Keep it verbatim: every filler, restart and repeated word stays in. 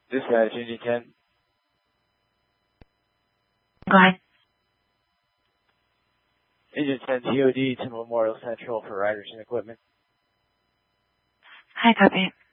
Dispatch, Engine ten. Go ahead. Engine ten T O D to Memorial Central for riders and equipment. Hi, copy.